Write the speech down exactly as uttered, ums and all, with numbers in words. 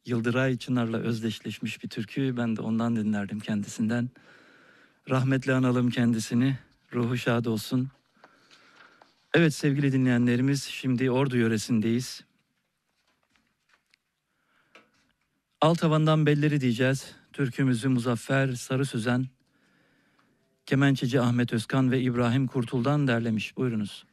Yıldıray Çınar'la özdeşleşmiş bir türkü. Ben de ondan dinlerdim kendisinden. Rahmetle analım kendisini. Ruhu şad olsun. Evet sevgili dinleyenlerimiz, şimdi Ordu yöresindeyiz. Altavan'dan belleri diyeceğiz. Türkümüzü Muzaffer Sarı Sözen, kemençeci Ahmet Özkan ve İbrahim Kurtul'dan derlemiş. Buyurunuz.